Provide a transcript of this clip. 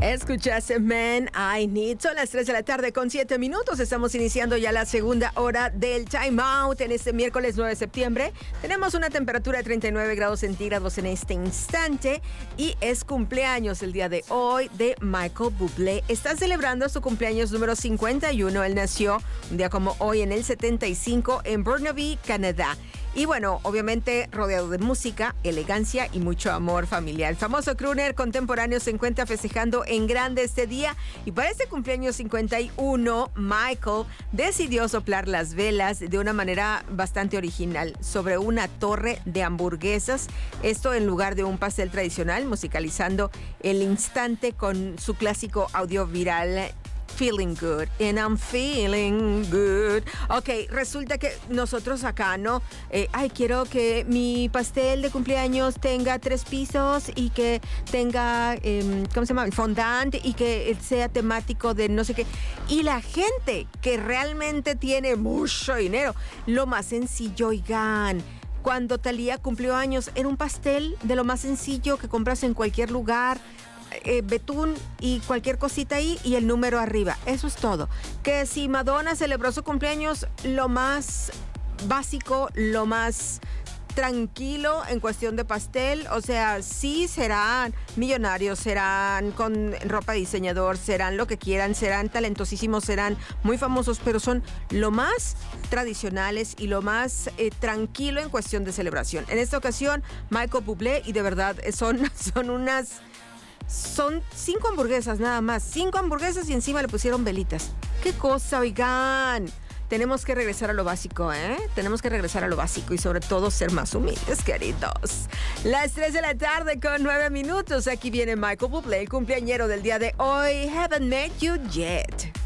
Escuchaste Man I Need. Son las 3 de la tarde con 7 minutos. Estamos iniciando ya la segunda hora del Time Out en este miércoles 9 de septiembre. Tenemos una temperatura de 39 grados centígrados en este instante y es cumpleaños el día de hoy de Michael Bublé. Está celebrando su cumpleaños número 51. Él nació un día como hoy en el 75 en Burnaby, Canadá. Y bueno, obviamente rodeado de música, elegancia y mucho amor familiar. El famoso crooner contemporáneo se encuentra festejando en grande este día y para este cumpleaños 51, Michael decidió soplar las velas de una manera bastante original sobre una torre de hamburguesas. Esto en lugar de un pastel tradicional, musicalizando el instante con su clásico audio viral Feeling Good, and I'm feeling good. Ok, resulta que nosotros acá, ¿no? Quiero que mi pastel de cumpleaños tenga 3 pisos y que tenga, ¿cómo se llama? Fondant y que sea temático de no sé qué. Y la gente que realmente tiene mucho dinero, lo más sencillo, oigan. Cuando Thalía cumplió años, era un pastel de lo más sencillo que compras en cualquier lugar. Betún y cualquier cosita ahí y el número arriba. Eso es todo. Que si Madonna celebró su cumpleaños, lo más básico, lo más tranquilo en cuestión de pastel, o sea, sí serán millonarios, serán con ropa de diseñador, serán lo que quieran, serán talentosísimos, serán muy famosos, pero son lo más tradicionales y lo más tranquilo en cuestión de celebración. En esta ocasión, Michael Bublé, y de verdad son 5 hamburguesas nada más. 5 hamburguesas y encima le pusieron velitas. ¡Qué cosa, oigan! Tenemos que regresar a lo básico, ¿eh? Tenemos que regresar a lo básico y sobre todo ser más humildes, queridos. Las 3 de la tarde con 9 minutos. Aquí viene Michael Bublé, el cumpleañero del día de hoy. Haven't met you yet.